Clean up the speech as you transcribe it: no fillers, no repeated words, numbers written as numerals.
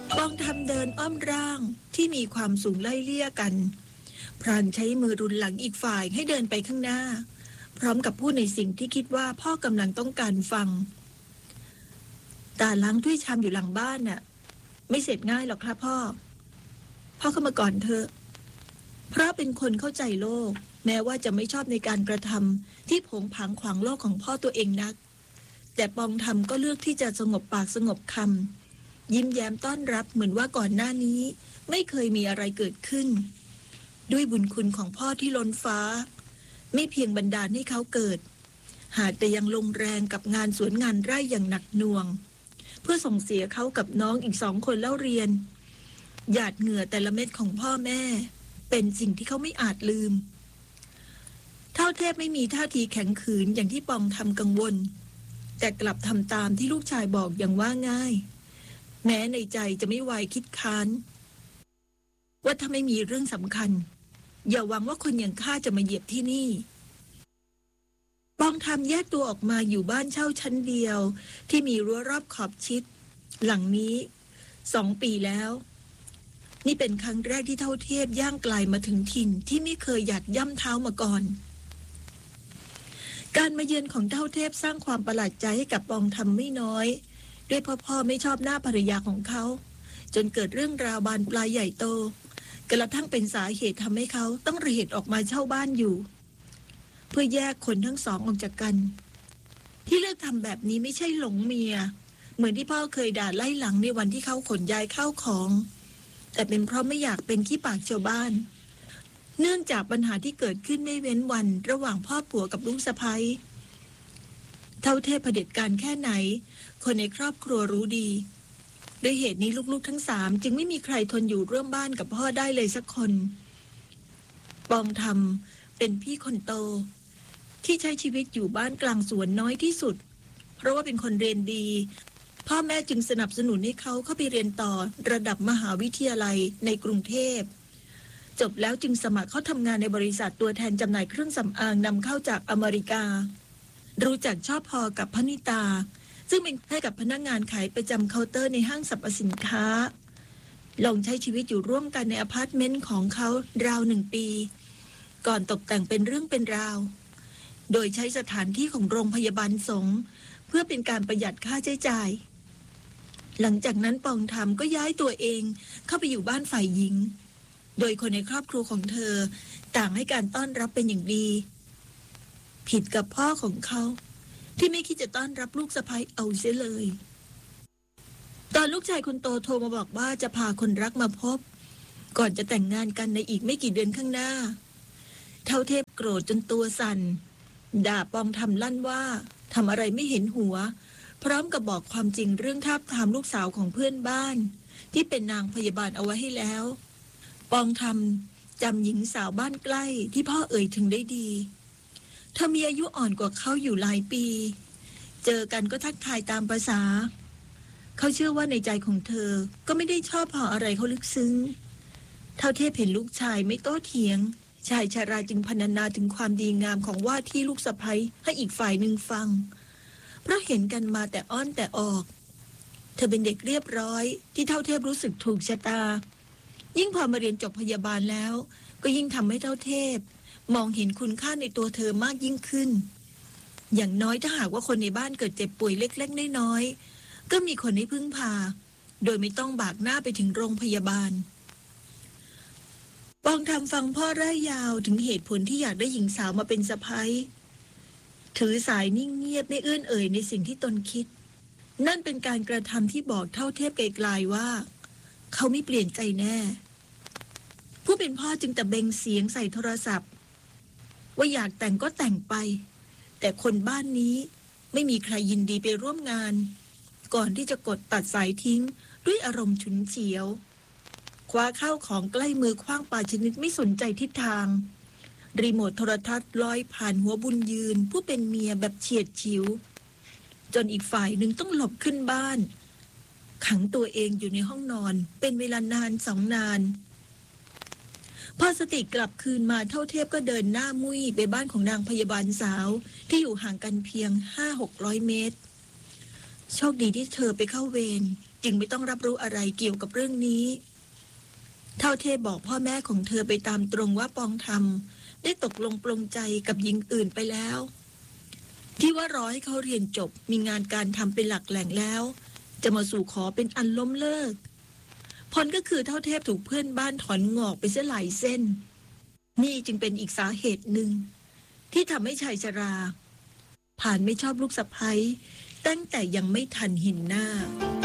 ปองทำเดินอ้อมร่างที่มีความสูงไล่เลี่ยกันพรานใช้มือรุนหลังอีกฝ่ายให้เดินไปข้างหน้าพร้อมกับพูดในสิ่งที่คิดว่าพ่อกำลังต้องการฟังตาล้างถ้วยชามอยู่หลังบ้านน่ะไม่เสร็จง่ายหรอกครับพ่อเข้ามาก่อนเถอะเพราะเป็นคนเข้าใจโลกแม้ว่าจะไม่ชอบในการกระทำที่ผงผางขวางโลกของพ่อตัวเองนักแต่ปองทำก็เลือกที่จะสงบปากสงบคำยิ้มแย้มต้อนรับเหมือนว่าก่อนหน้านี้ไม่เคยมีอะไรเกิดขึ้นด้วยบุญคุณของพ่อที่ล้นฟ้าไม่เพียงบันดาลให้เขาเกิดหากแต่ยังลงแรงกับงานสวนงานไร่อย่างหนักหน่วงเพื่อส่งเสียเขากับน้องอีก2 คนเล่าเรียนหยาดเหงื่อแต่ละเม็ดของพ่อแม่เป็นสิ่งที่เขาไม่อาจลืมเท่าเทพไม่มีท่าทีแข็งขืนอย่างที่ปองทำกังวลแต่กลับทำตามที่ลูกชายบอกอย่างว่าง่ายแม้ในใจจะไม่ไหวคิดค้านว่าถ้าไม่มีเรื่องสำคัญอย่าหวังว่าคนอย่างข้าจะมาเหยียบที่นี่ปองทำแยกตัวออกมาอยู่บ้านเช่าชั้นเดียวที่มีรั้วรอบขอบชิดหลังนี้2 ปีแล้วนี่เป็นครั้งแรกที่เท่าเทพย่างไกลมาถึงถิ่นที่ไม่เคยหยัดย่ำเท้ามาก่อนการมาเยือนของเท่าเทพสร้างความประหลาดใจให้กับปองทำไม่น้อยด้วยพ่อไม่ชอบหน้าภรรยาของเขาจนเกิดเรื่องราวบานปลายใหญ่โตกระทั่งเป็นสาเหตุทำให้เขาต้องระเหตุออกมาเช่าบ้านอยู่เพื่อแยกคนทั้งสองออกจากกันที่เลือกทำแบบนี้ไม่ใช่หลงเมียเหมือนที่พ่อเคยด่าไล่หลังในวันที่เขาขนย้ายข้าวของแต่เป็นเพราะไม่อยากเป็นขี้ปากชาวบ้านเนื่องจากปัญหาที่เกิดขึ้นไม่เว้นวันระหว่างพ่อผัวกับลูกสะใภ้เท่าเทพเผด็จการแค่ไหนคนในครอบครัวรู้ดีด้วยเหตุนี้ลูกๆทั้ง3จึงไม่มีใครทนอยู่ร่วมบ้านกับพ่อได้เลยสักคนปองทำเป็นพี่คนโตที่ใช้ชีวิตอยู่บ้านกลางสวนน้อยที่สุดเพราะว่าเป็นคนเรียนดีพ่อแม่จึงสนับสนุนให้เขาเข้าไปเรียนต่อระดับมหาวิทยาลัยในกรุงเทพจบแล้วจึงสมัครเข้าทำงานในบริษัทตัวแทนจำหน่ายเครื่องสำอางนำเข้าจากอเมริการู้จักชอบพอกับพนิตาซึ่งเป็นให้กับพนักงานขายประจำเคาน์เตอร์ในห้างสรรพสินค้าลองใช้ชีวิตอยู่ร่วมกันในอพาร์ตเมนต์ของเขาราว1 ปีก่อนตกแต่งเป็นเรื่องเป็นราวโดยใช้สถานที่ของโรงพยาบาลสงฆ์เพื่อเป็นการประหยัดค่าใช้จ่ายหลังจากนั้นปองทำก็ย้ายตัวเองเข้าไปอยู่บ้านฝ่ายหญิงโดยคนในครอบครัวของเธอต่างให้การต้อนรับเป็นอย่างดีผิดกับพ่อของเขาที่ไม่คิดจะต้อนรับลูกสะใภ้เอาเสียเลยตอนลูกชายคนโตโทรมาบอกว่าจะพาคนรักมาพบก่อนจะแต่งงานกันในอีกไม่กี่เดือนข้างหน้าเท่าเทพโกรธจนตัวสั่นด่าปองทำลั่นว่าทำอะไรไม่เห็นหัวพร้อมกับบอกความจริงเรื่องทาบทามลูกสาวของเพื่อนบ้านที่เป็นนางพยาบาลเอาไว้ให้แล้วปองทำจำหญิงสาวบ้านใกล้ที่พ่อเอ่ยถึงได้ดีเธอมีอายุอ่อนกว่าเขาอยู่หลายปีเจอกันก็ทักทายตามประสาเขาเชื่อว่าในใจของเธอก็ไม่ได้ชอบพออะไรเขาลึกซึ้งเท่าเทพเห็นลูกชายไม่โต้เถียงชายชาราจึงพรรณนาถึงความดีงามของว่าที่ลูกสะใภ้ให้อีกฝ่ายหนึ่งฟังเพราะเห็นกันมาแต่อ้อนแต่ออกเธอเป็นเด็กเรียบร้อยที่เท่าเทพรู้สึกถูกชะตายิ่งพอมาเรียนจบพยาบาลแล้วก็ยิ่งทำให้เท่าเทพมองเห็นคุณค่าในตัวเธอมากยิ่งขึ้นอย่างน้อยถ้าหากว่าคนในบ้านเกิดเจ็บป่วยเล็กๆน้อยๆก็มีคนให้พึ่งพาโดยไม่ต้องบากหน้าไปถึงโรงพยาบาลปองทำฟังพ่อร่ายยาวถึงเหตุผลที่อยากได้หญิงสาวมาเป็นสะใภ้ถือสายนิ่งเงียบไม่เอื้อนเอ่ยในสิ่งที่ตนคิดนั่นเป็นการกระทำที่บอกเท่าเทพไกลๆว่าเขาไม่เปลี่ยนใจแน่ผู้เป็นพ่อจึงตะเบงเสียงใส่โทรศัพท์ว่าอยากแต่งก็แต่งไปแต่คนบ้านนี้ไม่มีใครยินดีไปร่วมงานก่อนที่จะกดตัดสายทิ้งด้วยอารมณ์ฉุนเฉียวคว้าข้าวของใกล้มือขว้างปาชนิดไม่สนใจทิศทางรีโมทโทรทัศน์ลอยผ่านหัวบุญยืนผู้เป็นเมียแบบเฉียดฉิวจนอีกฝ่ายหนึ่งต้องหลบขึ้นบ้านขังตัวเองอยู่ในห้องนอนเป็นเวลานาน2 นานพอสติกลับคืนมาเท่าเทพก็เดินหน้ามุ้ยไปบ้านของนางพยาบาลสาวที่อยู่ห่างกันเพียง 500-600 เมตรโชคดีที่เธอไปเข้าเวรจึงไม่ต้องรับรู้อะไรเกี่ยวกับเรื่องนี้เท่าเทพบอกพ่อแม่ของเธอไปตามตรงว่าปองธรรมได้ตกลงปลงใจกับหญิงอื่นไปแล้วที่ว่ารอให้เขาเรียนจบมีงานการทำเป็นหลักแหล่งแล้วจะมาสู่ขอเป็นอันล้มเลิกผลก็คือเท่าเทพถูกเพื่อนบ้านถอนงอกไปเสียหลายเส้นนี่จึงเป็นอีกสาเหตุหนึ่งที่ทำให้ชายชราผ่านไม่ชอบลูกสะใภ้ตั้งแต่ยังไม่ทันเห็นหน้า